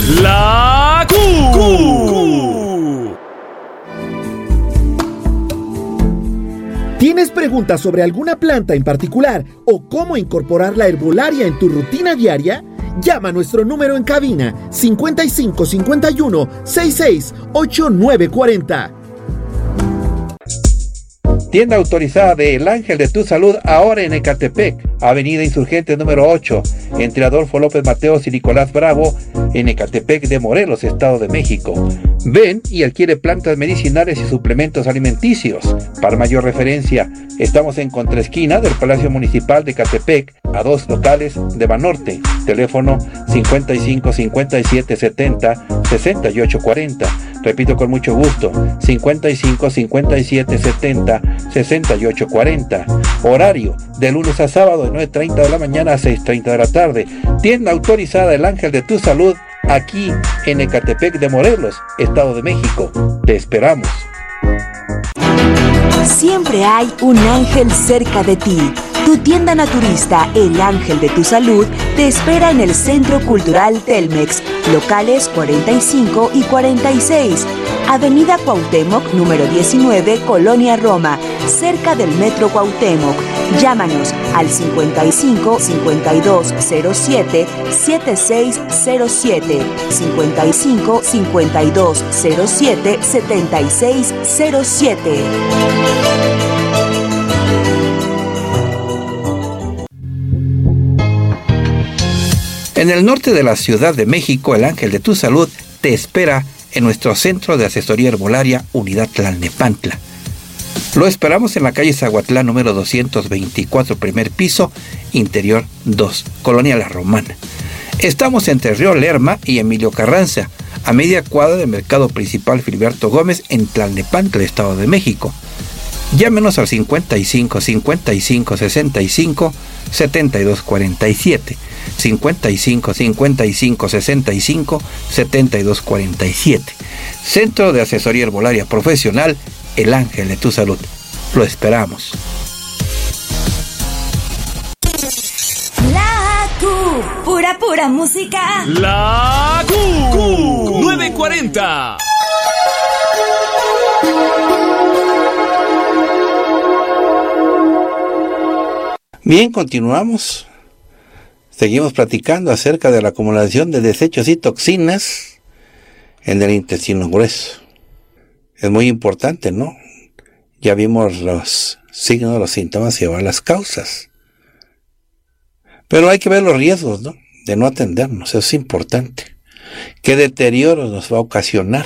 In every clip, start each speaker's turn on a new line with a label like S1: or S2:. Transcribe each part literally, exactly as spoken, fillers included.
S1: La Q. Q.
S2: ¿Tienes preguntas sobre alguna planta en particular o cómo incorporar la herbolaria en tu rutina diaria? Llama a nuestro número en cabina cincuenta y cinco cincuenta y uno sesenta y seis ochenta y nueve cuarenta.
S3: Tienda autorizada de El Ángel de tu Salud, ahora en Ecatepec, Avenida Insurgente número ocho, entre Adolfo López Mateos y Nicolás Bravo, en Ecatepec de Morelos, Estado de México. Ven y adquiere plantas medicinales y suplementos alimenticios. Para mayor referencia, estamos en contraesquina del Palacio Municipal de Ecatepec, a dos locales de Banorte. Teléfono cincuenta y cinco cincuenta y siete setenta sesenta y ocho cuarenta. Repito con mucho gusto, cincuenta y cinco cincuenta y siete setenta sesenta y ocho cuarenta. Horario de lunes a sábado de nueve treinta de la mañana a seis treinta de la tarde. Tienda autorizada El Ángel de tu Salud, aquí en Ecatepec de Morelos, Estado de México. Te esperamos.
S4: Siempre hay un ángel cerca de ti. Tu tienda naturista El Ángel de tu Salud te espera en el Centro Cultural Telmex, locales cuarenta y cinco y cuarenta y seis, Avenida Cuauhtémoc, número diecinueve, Colonia Roma, cerca del Metro Cuauhtémoc. Llámanos al cincuenta y cinco cincuenta y dos cero siete setenta y seis cero siete, cincuenta y cinco cincuenta y dos cero siete setenta y seis cero siete.
S3: En el norte de la Ciudad de México, El Ángel de tu Salud te espera en nuestro Centro de Asesoría Herbolaria Unidad Tlalnepantla. Lo esperamos en la calle Zaguatlán número doscientos veinticuatro, primer piso, interior dos, Colonia La Romana. Estamos entre Río Lerma y Emilio Carranza, a media cuadra del Mercado Principal Filiberto Gómez en Tlalnepantla, Estado de México. Llámenos al cincuenta y cinco cincuenta y cinco sesenta y cinco setenta y dos cuarenta y siete, cincuenta y cinco cincuenta y cinco sesenta y cinco setenta y dos cuarenta y siete. Centro de Asesoría Herbolaria Profesional El Ángel de tu Salud. Lo esperamos.
S4: La Q, pura pura música.
S1: La Q. Q. nueve cuarenta.
S3: Bien, continuamos. Seguimos platicando acerca de la acumulación de desechos y toxinas en el intestino grueso. Es muy importante, ¿no? Ya vimos los signos, los síntomas y ahora las causas. Pero hay que ver los riesgos, ¿no? De no atendernos, eso es importante. ¿Qué deterioro nos va a ocasionar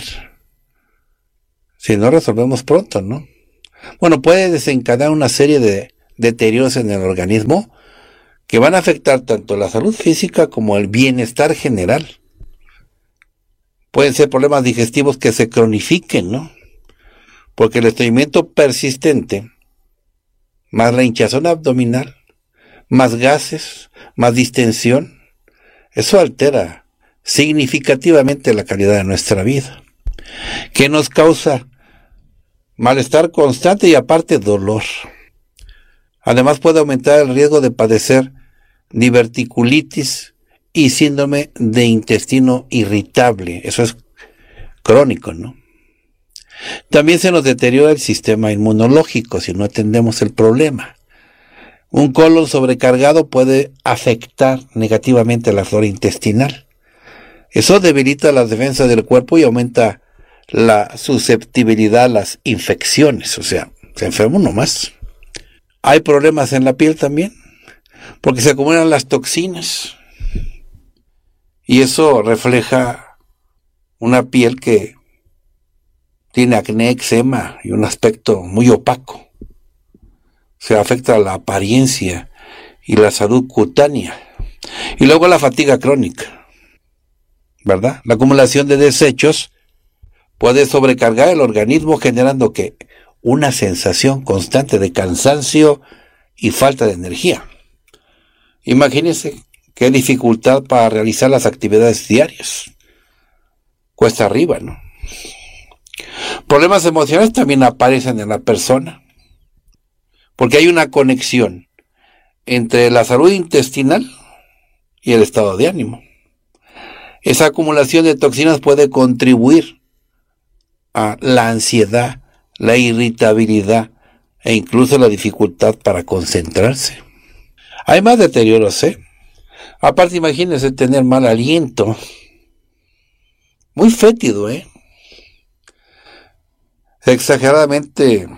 S3: si no resolvemos pronto, no? Bueno, puede desencadenar una serie de deterioros en el organismo que van a afectar tanto la salud física como el bienestar general. Pueden ser problemas digestivos que se cronifiquen, ¿no? Porque el estreñimiento persistente, más la hinchazón abdominal, más gases, más distensión, eso altera significativamente la calidad de nuestra vida, que nos causa malestar constante y aparte dolor. Además puede aumentar el riesgo de padecer diverticulitis y síndrome de intestino irritable. Eso es crónico, ¿no? También se nos deteriora el sistema inmunológico si no atendemos el problema. Un colon sobrecargado puede afectar negativamente la flora intestinal. Eso debilita las defensas del cuerpo y aumenta la susceptibilidad a las infecciones. O sea, se enferma uno más. Hay problemas en la piel también, porque se acumulan las toxinas. Y eso refleja una piel que tiene acné, eczema y un aspecto muy opaco. Se afecta la apariencia y la salud cutánea. Y luego la fatiga crónica, ¿verdad? La acumulación de desechos puede sobrecargar el organismo, generando que una sensación constante de cansancio y falta de energía. Imagínense qué dificultad para realizar las actividades diarias. Cuesta arriba, ¿no? Problemas emocionales también aparecen en la persona, porque hay una conexión entre la salud intestinal y el estado de ánimo. Esa acumulación de toxinas puede contribuir a la ansiedad, la irritabilidad e incluso la dificultad para concentrarse. Hay más deterioros, ¿eh? Aparte, imagínense tener mal aliento. Muy fétido, ¿eh? Exageradamente,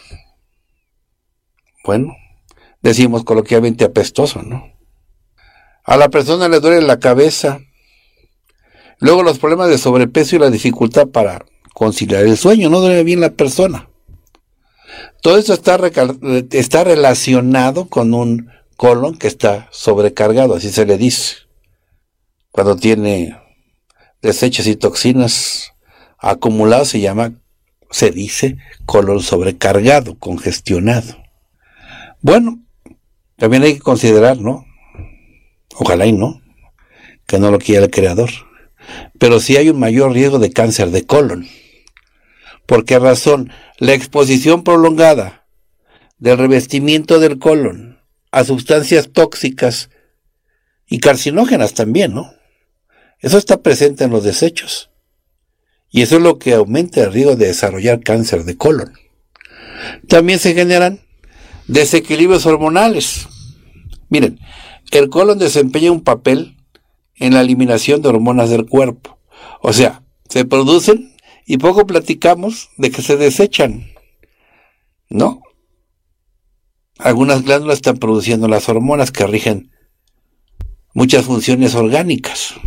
S3: bueno, decimos coloquialmente apestoso, ¿no? A la persona le duele la cabeza. Luego los problemas de sobrepeso y la dificultad para conciliar el sueño, no duerme bien la persona. Todo esto está, recal- está relacionado con un colon que está sobrecargado, así se le dice. Cuando tiene desechos y toxinas acumulados se llama, se dice, colon sobrecargado, congestionado. Bueno, también hay que considerar, ¿no? Ojalá y no, que no lo quiera el creador. Pero sí hay un mayor riesgo de cáncer de colon. ¿Por qué razón? La exposición prolongada del revestimiento del colon a sustancias tóxicas y carcinógenas también, ¿no? Eso está presente en los desechos. Y eso es lo que aumenta el riesgo de desarrollar cáncer de colon. También se generan desequilibrios hormonales. Miren, el colon desempeña un papel en la eliminación de hormonas del cuerpo. O sea, se producen y poco platicamos de que se desechan, ¿no? Algunas glándulas están produciendo las hormonas que rigen muchas funciones orgánicas.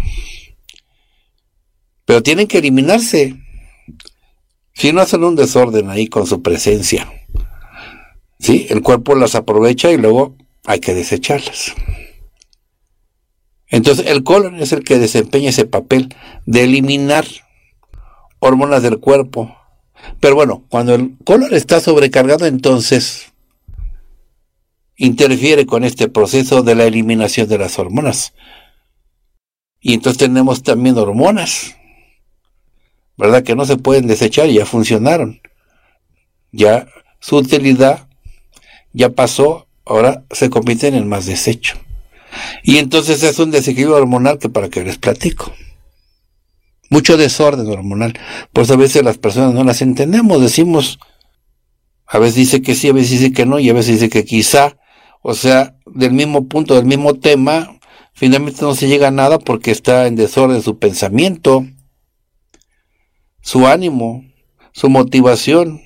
S3: Pero tienen que eliminarse. Si no hacen un desorden ahí con su presencia, ¿sí? El cuerpo las aprovecha y luego hay que desecharlas. Entonces el colon es el que desempeña ese papel de eliminar hormonas del cuerpo. Pero bueno, cuando el colon está sobrecargado, entonces interfiere con este proceso de la eliminación de las hormonas. Y entonces tenemos también hormonas, ¿verdad? Que no se pueden desechar y ya funcionaron. Ya su utilidad ya pasó, ahora se convierten en más desecho. Y entonces es un desequilibrio hormonal que para qué les platico. Mucho desorden hormonal. Pues a veces las personas no las entendemos, decimos, a veces dice que sí, a veces dice que no, y a veces dice que quizá, o sea, del mismo punto, del mismo tema, finalmente no se llega a nada porque está en desorden su pensamiento, su ánimo, su motivación.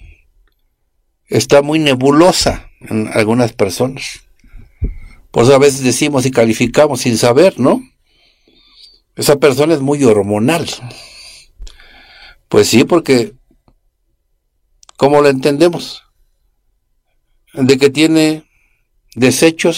S3: Está muy nebulosa en algunas personas. Por eso a veces decimos y calificamos sin saber, ¿no? Esa persona es muy hormonal. Pues sí, porque ¿cómo lo entendemos? De que tiene desechos